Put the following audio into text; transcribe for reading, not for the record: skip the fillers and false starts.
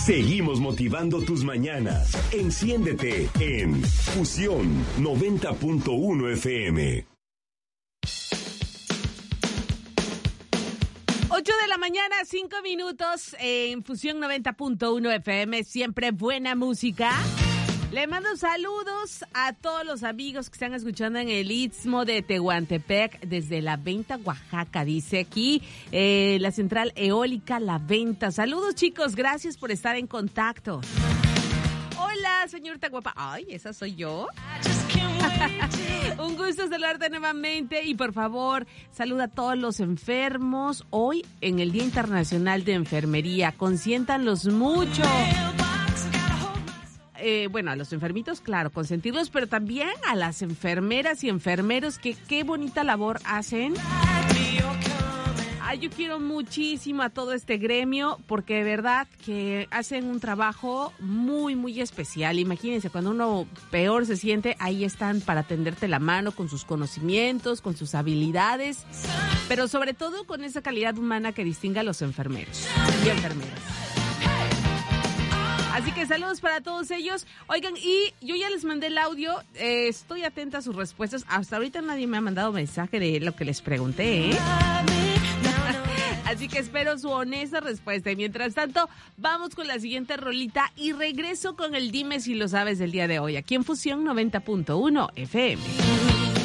Seguimos motivando tus mañanas. Enciéndete en Fusión 90.1 FM. 8 de la mañana, 5 minutos en Fusión 90.1 FM. Siempre buena música. Le mando saludos a todos los amigos que están escuchando en el Istmo de Tehuantepec desde La Venta, Oaxaca. Dice aquí la central eólica La Venta. Saludos, chicos, gracias por estar en contacto. Hola, señorita guapa. Ay, esa soy yo. Un gusto saludarte nuevamente y por favor, saluda a todos los enfermos. Hoy en el Día Internacional de Enfermería, consiéntanlos mucho. Bueno, a los enfermitos, claro, consentirlos, pero también a las enfermeras y enfermeros que qué bonita labor hacen. Ay, yo quiero muchísimo a todo este gremio porque de verdad que hacen un trabajo muy, muy especial. Imagínense, cuando uno peor se siente, ahí están para tenderte la mano con sus conocimientos, con sus habilidades, pero sobre todo con esa calidad humana que distingue a los enfermeros y enfermeras. Así que saludos para todos ellos. Oigan, y yo ya les mandé el audio. Estoy atenta a sus respuestas. Hasta ahorita nadie me ha mandado mensaje de lo que les pregunté, ¿eh? Así que espero su honesta respuesta. Y mientras tanto, vamos con la siguiente rolita y regreso con el Dime si lo sabes del día de hoy, aquí en Fusión 90.1 FM.